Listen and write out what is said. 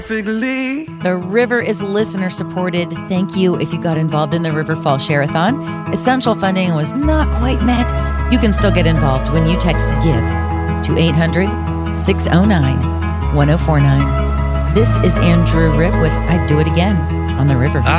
The River is listener supported. Thank you if you got involved in the River Fall Share-a-thon. Essential funding was not quite met. You can still get involved when you text GIVE to 800-609-1049. This is Andrew Ripp with I'd Do It Again on the River.